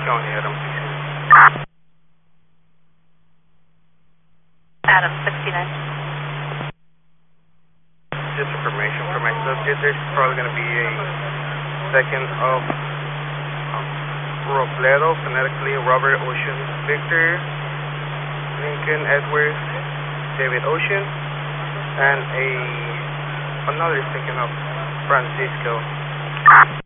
County, Adam 69. Adam 69. Just information for my subject, there's probably going to be a second of Robledo, phonetically Robert Ocean Victor, Lincoln Edward David Ocean, and another second of Francisco.